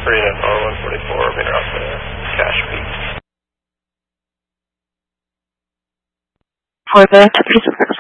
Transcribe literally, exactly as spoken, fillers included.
three nine four one forty-four, meter off the cache peak. For the two three six six